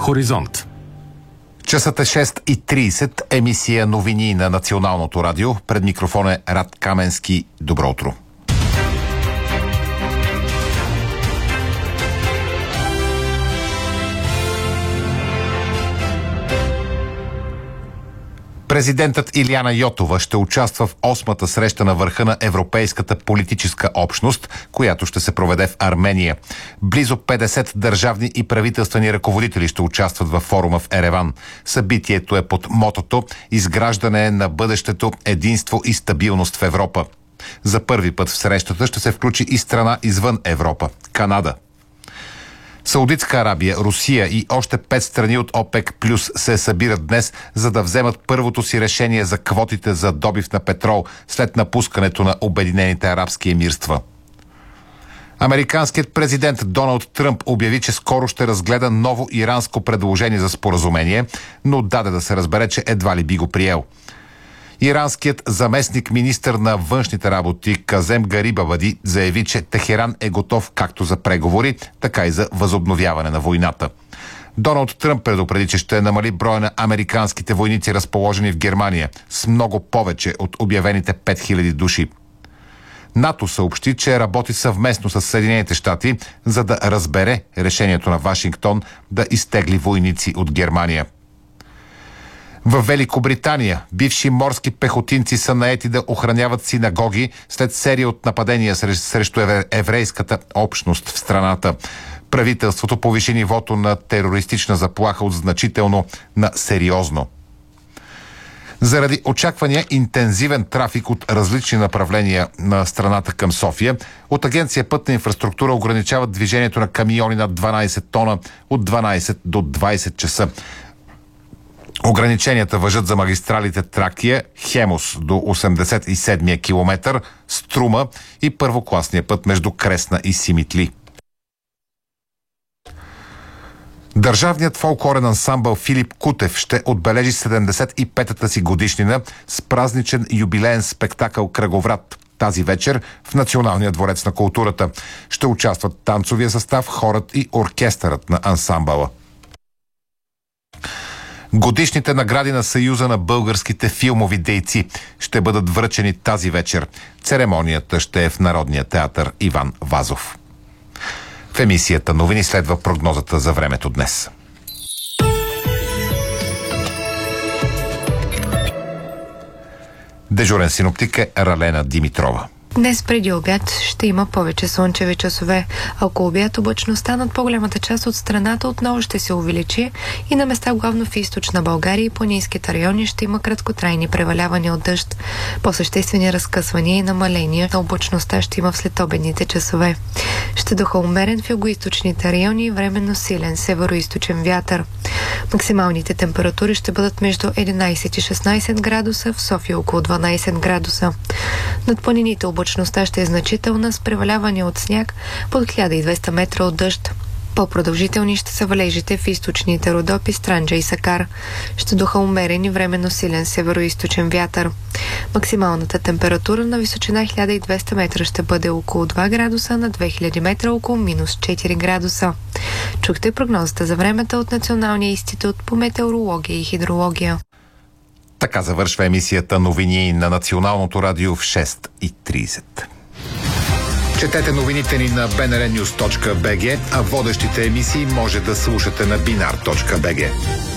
Хоризонт. Часът е 6:30, емисия новини на Националното радио. Пред микрофон е Рад Каменски. Добро утро. Президентът Илияна Йотова ще участва в 8-та среща на върха на Европейската политическа общност, която ще се проведе в Армения. Близо 50 държавни и правителствени ръководители ще участват във форума в Ереван. Събитието е под мотото «Изграждане на бъдещето, единство и стабилност в Европа». За първи път в срещата ще се включи и страна извън Европа – Канада. Саудитска Арабия, Русия и още 5 страни от ОПЕК плюс се събират днес, за да вземат първото си решение за квотите за добив на петрол след напускането на Обединените арабски емирства. Американският президент Доналд Тръмп обяви, че скоро ще разгледа ново иранско предложение за споразумение, но даде да се разбере, че едва ли би го приел. Иранският заместник-министър на външните работи Казем Гарибабади заяви, че Техеран е готов както за преговори, така и за възобновяване на войната. Доналд Тръмп предупреди, че ще намали броя на американските войници, разположени в Германия, с много повече от обявените 5000 души. НАТО съобщи, че работи съвместно с Съединените щати, за да разбере решението на Вашингтон да изтегли войници от Германия. В Великобритания бивши морски пехотинци са наети да охраняват синагоги след серия от нападения срещу еврейската общност в страната. Правителството повиши нивото на терористична заплаха от значително на сериозно. Заради очаквания интензивен трафик от различни направления на страната към София, от Агенция Пътна инфраструктура ограничават движението на камиони над 12 тона от 12 до 20 часа. Ограниченията важат за магистралите Тракия, Хемус до 87-я километър, Струма и първокласния път между Кресна и Симитли. Държавният фолклорен ансамбъл Филип Кутев ще отбележи 75-та си годишнина с празничен юбилеен спектакъл «Кръговрат». Тази вечер в Националния дворец на културата ще участват танцовия състав, хорът и оркестърът на ансамбъла. Годишните награди на Съюза на българските филмови дейци ще бъдат връчени тази вечер. Церемонията ще е в Народния театър Иван Вазов. В емисията новини следва прогнозата за времето днес. Дежурен синоптик е Ралена Димитрова. Днес преди обяд ще има повече слънчеви часове. Около обяд облачността над по-голямата част от страната отново ще се увеличи и на места главно в източна България и планинските райони ще има краткотрайни превалявания от дъжд. По-съществени разкъсвания и намаления на облачността ще има в следобедните часове. Ще духа умерен в югоизточните райони и временно силен североизточен вятър. Максималните температури ще бъдат между 11 и 16 градуса, в София около 12 градуса. Над планините облачността ще е значителна с преваляване от сняг под 1200 метра от дъжд. По-продължителни ще са валежите в източните Родопи, Странджа и Сакар. Ще духа умерен и временно силен североизточен вятър. Максималната температура на височина 1200 метра ще бъде около 2 градуса, на 2000 метра около минус 4 градуса. Чухте прогнозата за времето от Националния институт по метеорология и хидрология. Така завършва емисията новини на Националното радио в 6:30. Четете новините ни на bnrnews.bg, а водещите емисии може да слушате на binar.bg.